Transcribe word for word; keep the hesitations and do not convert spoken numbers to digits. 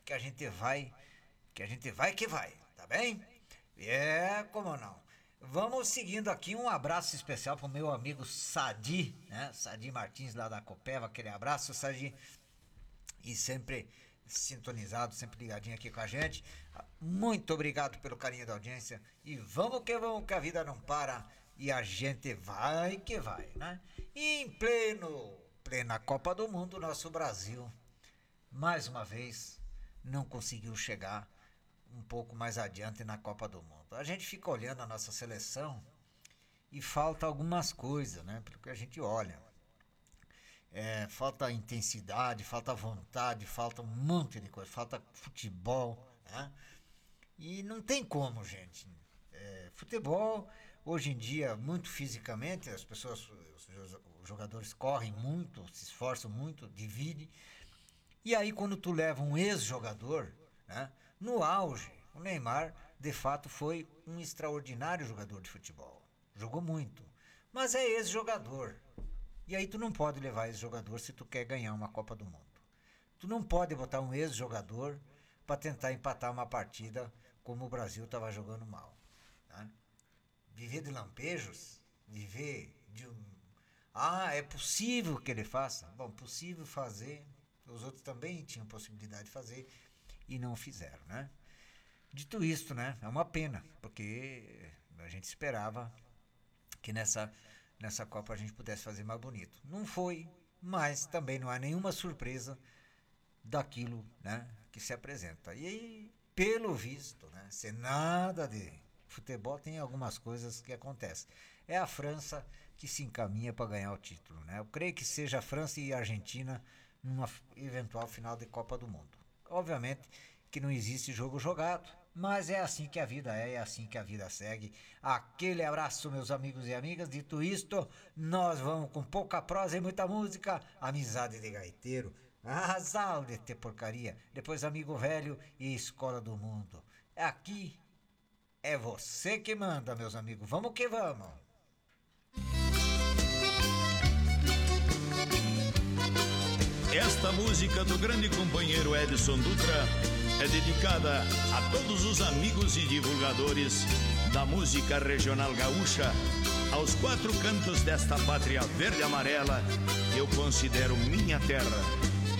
que a gente vai, que a gente vai que vai, tá bem? É, como não. Vamos seguindo aqui, um abraço especial pro meu amigo Sadi, né? Sadi Martins lá da Copeva, aquele abraço, Sadi. E sempre sintonizado, sempre ligadinho aqui com a gente. Muito obrigado pelo carinho da audiência. E vamos que vamos, que a vida não para. E a gente vai que vai, né? E em pleno, plena Copa do Mundo, nosso Brasil, mais uma vez, não conseguiu chegar um pouco mais adiante na Copa do Mundo. A gente fica olhando a nossa seleção e falta algumas coisas, né? Porque a gente olha. É, falta intensidade, falta vontade, falta um monte de coisa, falta futebol, né? E não tem como, gente. É, futebol, hoje em dia, muito fisicamente, as pessoas, os jogadores correm muito, se esforçam muito, dividem. E aí, quando tu leva um ex-jogador, né, no auge, o Neymar, de fato, foi um extraordinário jogador de futebol. Jogou muito, mas é ex-jogador. E aí tu não pode levar esse jogador se tu quer ganhar uma Copa do Mundo. Tu não pode botar um ex-jogador para tentar empatar uma partida como o Brasil estava jogando mal. Né? Viver de lampejos, viver de um... Ah, é possível que ele faça? Bom, possível fazer, os outros também tinham possibilidade de fazer e não fizeram, né? Dito isto, né, é uma pena, porque a gente esperava que nessa... nessa Copa a gente pudesse fazer mais bonito. Não foi, mas também não há nenhuma surpresa daquilo, né, que se apresenta. E aí, pelo visto, né, sem nada de futebol, tem algumas coisas que acontecem. É a França que se encaminha para ganhar o título, né? Eu creio que seja a França e a Argentina numa eventual final de Copa do Mundo. Obviamente que não existe jogo jogado, mas é assim que a vida é, é assim que a vida segue. Aquele abraço, meus amigos e amigas. Dito isto, nós vamos com pouca prosa e muita música. Amizade de gaiteiro, arrasal de ter porcaria. Depois Amigo Velho e Escola do Mundo. Aqui é você que manda, meus amigos. Vamos que vamos. Esta música do grande companheiro Edson Dutra é dedicada a todos os amigos e divulgadores da música regional gaúcha, aos quatro cantos desta pátria verde-amarela que eu considero minha terra.